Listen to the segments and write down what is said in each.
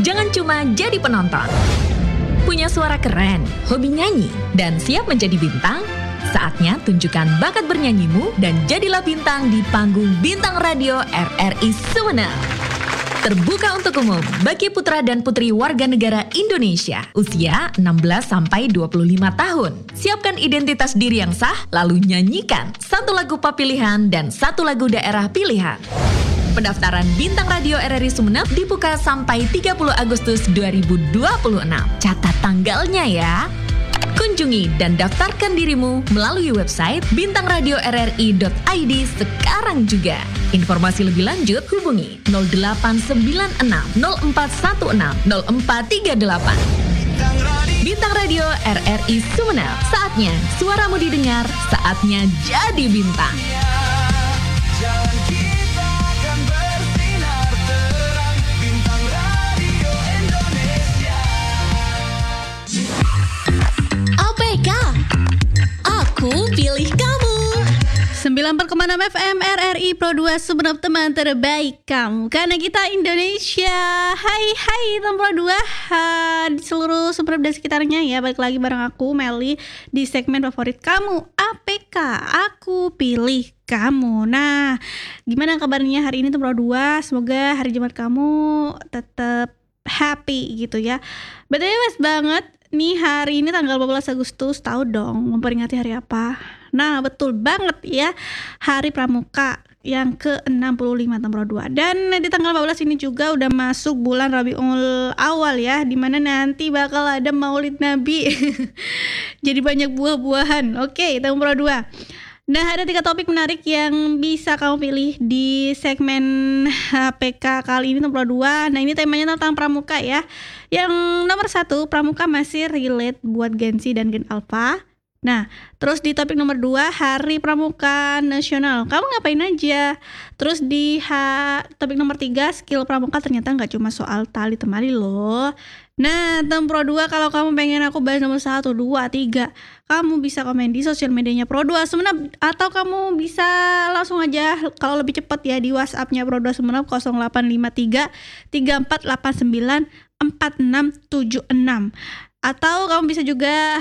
Jangan cuma jadi penonton. Punya suara keren, hobi nyanyi, dan siap menjadi bintang? Saatnya tunjukkan bakat bernyanyimu dan jadilah bintang di panggung Bintang Radio RRI Sumeneb. Terbuka untuk umum bagi putra dan putri warga negara Indonesia usia 16-25 tahun. Siapkan identitas diri yang sah, lalu nyanyikan satu lagu pop pilihan dan satu lagu daerah pilihan. Pendaftaran Bintang Radio RRI Sumeneb dibuka sampai 30 Agustus 2026. Catat tanggalnya ya. Kunjungi dan daftarkan dirimu melalui website bintangradioRRI.id sekarang juga. Informasi lebih lanjut hubungi 0896 0416 0438. Bintang Radio RRI Sumeneb. Saatnya suaramu didengar, saatnya jadi bintang. Aku pilih kamu. 94,6 FM RRI Pro 2 Sumeneb, teman terbaik kamu. Karena kita Indonesia. Hai teman Pro 2 di seluruh Sumeneb dan sekitarnya ya. Balik lagi bareng aku Meli di segmen favorit kamu, APK. Aku pilih kamu. Nah, gimana kabarnya hari ini teman Pro 2? Semoga hari Jumat kamu tetap happy gitu ya. BTW mas banget. Nih hari ini tanggal 14 Agustus, tahu dong memperingati hari apa? Nah betul banget ya, Hari Pramuka yang ke-65 Tempro 2. Dan di tanggal 14 ini juga udah masuk bulan Rabiul Awal ya, dimana nanti bakal ada Maulid Nabi. Jadi banyak buah-buahan. Oke, Tempro 2. Nah, ada 3 topik menarik yang bisa kamu pilih di segmen HPK kali ini Tempro 2. Nah, ini temanya tentang pramuka ya. Yang nomor 1, pramuka masih relate buat Gen Z dan Gen Alpha. Nah, terus di topik nomor 2, Hari Pramuka Nasional. Kamu ngapain aja? Terus di topik nomor 3, skill pramuka ternyata gak cuma soal tali temali loh. Nah, Tempro 2, kalau kamu pengen aku bahas nomor 1, 2, 3, kamu bisa komen di sosial medianya Pro 2 Sumeneb, atau kamu bisa langsung aja kalau lebih cepat ya di WhatsApp-nya Pro 2 Sumeneb 0853 3489 4676. Atau kamu bisa juga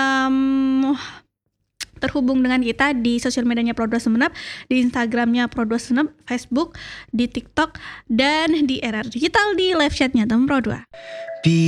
terhubung dengan kita di sosial medianya Pro 2 Sumeneb, di Instagramnya Pro 2 Sumeneb, Facebook, di TikTok, dan di RR Digital di live chatnya Tem Pro 2.